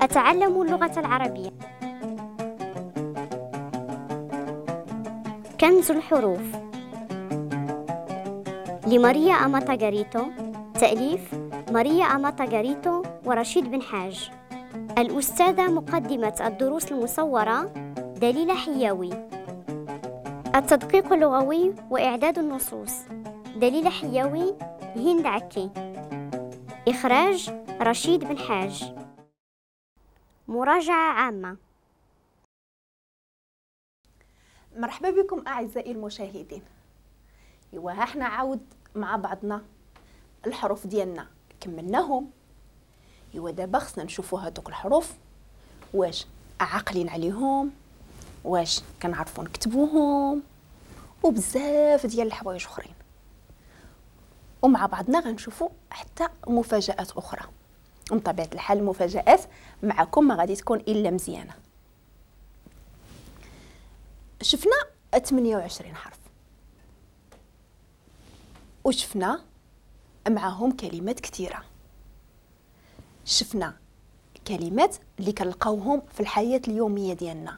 أتعلم اللغة العربية. كنز الحروف لماريا أماتا غاريتو، تأليف ماريا أماتا غاريتو ورشيد بن حاج. الأستاذة مقدمة الدروس المصورة دليلة حياوي. التدقيق اللغوي وإعداد النصوص دليلة حياوي، هند عكي. إخراج رشيد بن حاج. مراجعة عامة. مرحبا بكم أعزائي المشاهدين. ها احنا عاود مع بعضنا الحروف ديالنا كملناهم. دابا خصنا نشوفوا هذوك الحروف واش عاقلين عليهم، واش كنعرفوا نكتبوهم، وبزاف ديال الحوايج اخرين. ومع بعضنا غنشوفوا حتى مفاجآت اخرى، ومن طبيعه الحال المفاجآت معكم ما غادي تكون الا مزيانه. شفنا 28 حرف، وشفنا معاهم كلمات كثيره. شفنا كلمات اللي كنلقاوهم في الحياه اليوميه ديالنا،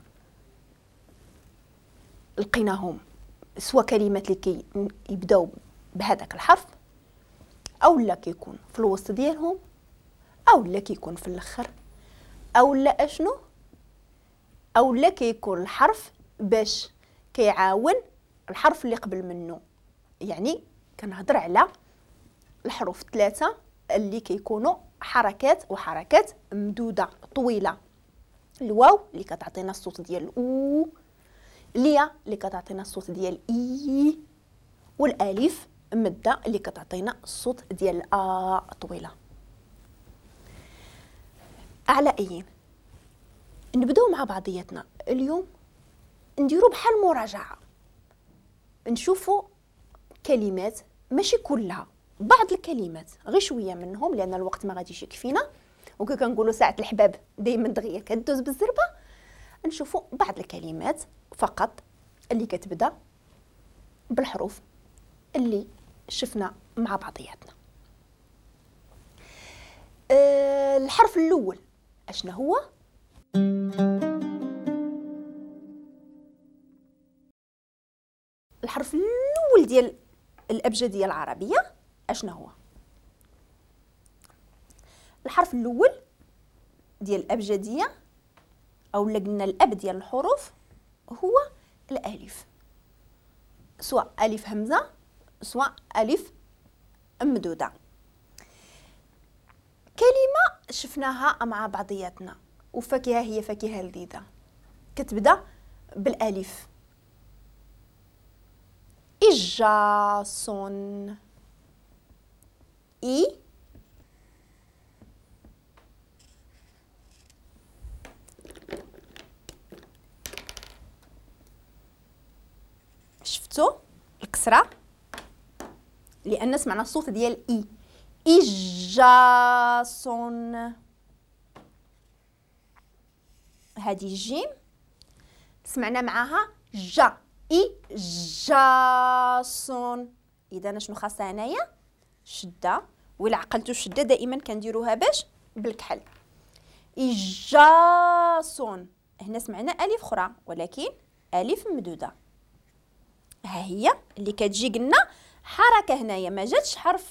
لقيناهم سواء كلمات اللي يبداو بهذاك الحرف، او لا كيكون في الوسط ديالهم، او لا كيكون في الاخر، او لا اشنو، او لا كيكون الحرف باش كيعاون الحرف اللي قبل منه. يعني كنهضر على الحروف الثلاثه اللي كيكونوا حركات ممدوده طويله. الواو اللي كتعطينا الصوت ديال الاو، الياء اللي كتعطينا الصوت ديال اي، والالف مده اللي كتعطينا الصوت ديال الآ طويله. على ايين نبداو مع بعضياتنا اليوم، نديروا بحال مراجعه، نشوفوا كلمات ماشي كلها، بعض الكلمات غير شويه منهم لان الوقت ما غاديش يكفينا، وكي كنقولوا ساعه الحباب دائما دغيا كدوز بالزربه. نشوفوا بعض الكلمات فقط اللي كتبدا بالحروف اللي شفنا مع بعضياتنا. الحرف الاول اشنا هو؟ الحرف الاول ديال الابجديه العربيه اشنا هو؟ الحرف الاول ديال الابجديه او اللي قلنا الاب ديال الحروف هو الالف، سواء الف همزه سواء الف ممدوده. كلمه شفناها مع بعضياتنا، وفاكهه هي فاكهه لذيذه كتبدا بالالف. إجاصون، إي شفتوا الكسرة لأن سمعنا الصوت ديال إي. إجاصون، هذه الجيم سمعنا معاها جا، إجاصون. إذا شنو خاصها هنايا؟ شدة، وإلا عقلتوا الشدة دائما كنديروها باش بالكحل. إجاصون، هنا سمعنا ألف أخرى ولكن ألف ممدودة، ها هي اللي كتجي قلنا حركة هنايا ما جاتش حرف.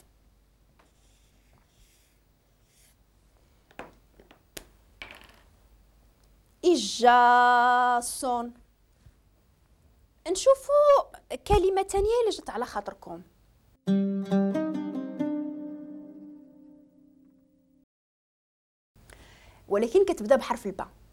إجاصون. نشوفوا كلمة تانية اللي جت على خاطركم. ولكن كتبدا بحرف الباء.